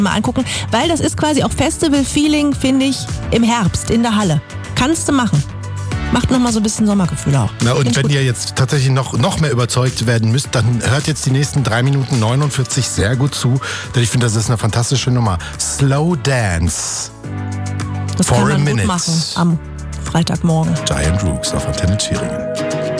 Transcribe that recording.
mal angucken, weil das ist quasi auch Festival-Feeling, finde ich, im Herbst in der Halle. Kannst du machen. Macht nochmal so ein bisschen Sommergefühl auch. Na, und wenn ihr jetzt tatsächlich noch mehr überzeugt werden müsst, dann hört jetzt die nächsten 3 Minuten 49 sehr gut zu, denn ich finde, das ist eine fantastische Nummer. Slow Dance. Das For kann man a gut minute. machen am Freitagmorgen. Giant Rooks auf Antenne Thüringen.